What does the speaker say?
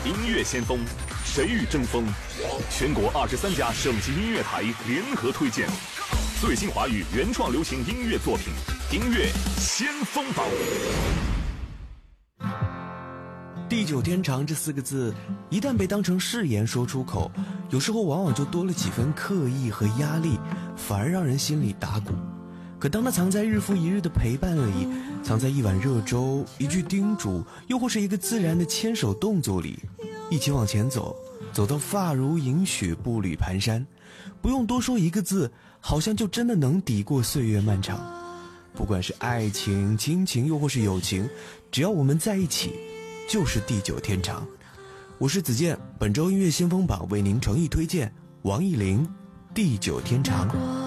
音乐先锋，谁与争锋？全国23家省级音乐台联合推荐最新华语原创流行音乐作品，音乐先锋榜。 地久天长这4个字一旦被当成誓言说出口，有时候往往就多了几分刻意和压力，反而让人心里打鼓。可当它藏在日复一日的陪伴里，藏在一碗热粥、一句叮嘱，又或是一个自然的牵手动作里，一起往前走，走到发如银雪，步履蹒跚，不用多说一个字，好像就真的能抵过岁月漫长。不管是爱情、亲情，又或是友情，只要我们在一起，就是地久天长。我是子健，本周音乐先锋榜为您诚意推荐王艺霖《地久天长》。